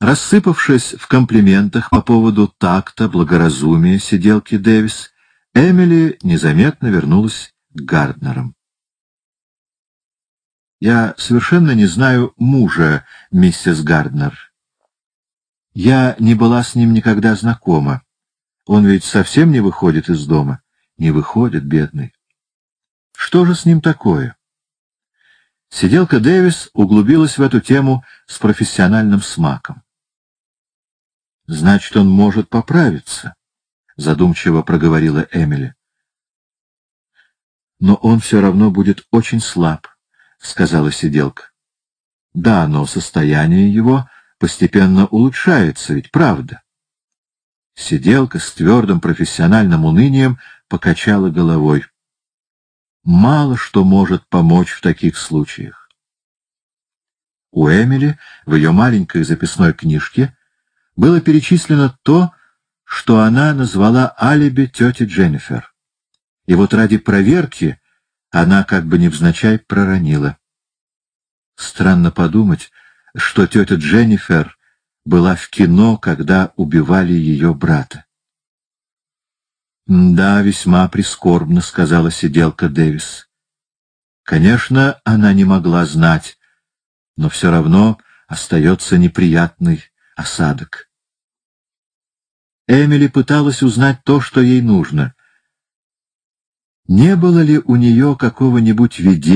Рассыпавшись в комплиментах по поводу такта, благоразумия сиделки Дэвис, Эмили незаметно вернулась к Гарднерам. «Я совершенно не знаю мужа, миссис Гарднер. Я не была с ним никогда знакома. Он ведь совсем не выходит из дома. Не выходит, бедный. Что же с ним такое?» Сиделка Дэвис углубилась в эту тему с профессиональным смаком. «Значит, он может поправиться», — задумчиво проговорила Эмили. «Но он все равно будет очень слаб», — сказала сиделка. «Да, но состояние его постепенно улучшается, ведь правда?» Сиделка с твердым профессиональным унынием покачала головой. «Мало что может помочь в таких случаях». У Эмили в ее маленькой записной книжке было перечислено то, что она назвала алиби тети Дженнифер. И вот ради проверки она как бы невзначай проронила. Странно подумать, что тетя Дженнифер была в кино, когда убивали ее брата. «Да, весьма прискорбно», — сказала сиделка Дэвис. «Конечно, она не могла знать, но все равно остается неприятный осадок». Эмили пыталась узнать то, что ей нужно. Не было ли у нее какого-нибудь видения,